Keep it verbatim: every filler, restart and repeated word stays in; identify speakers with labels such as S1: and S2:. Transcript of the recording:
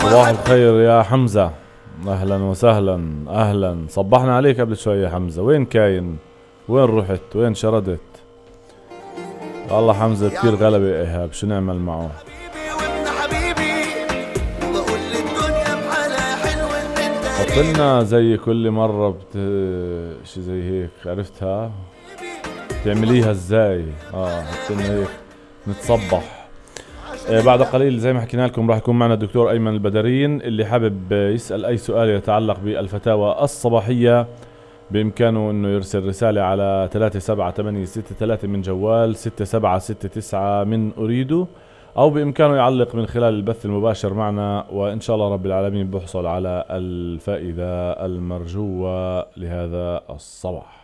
S1: صباح الخير يا حمزة، اهلا وسهلا. اهلا، صبحنا عليك قبل شوي يا حمزة. وين كاين؟ وين رحت؟ وين شردت؟ والله حمزة كثير غلبة ايهاب، شو نعمل معه؟ حطلنا زي كل مرة بت... شي زي هيك، عرفتها؟ تعمليها ازاي؟ اه حطلنا هيك نتصبح. آه بعد قليل زي ما حكينا لكم راح يكون معنا الدكتور أيمن البدرين. اللي حابب يسأل أي سؤال يتعلق بالفتاوى الصباحية بإمكانه أنه يرسل رسالة على ثلاثة سبعة ثمانية ستة ثلاثة من جوال ستة سبعة ستة تسعة من أريده، أو بإمكانه يعلق من خلال البث المباشر معنا، وإن شاء الله رب العالمين بحصل على الفائدة المرجوة لهذا الصباح.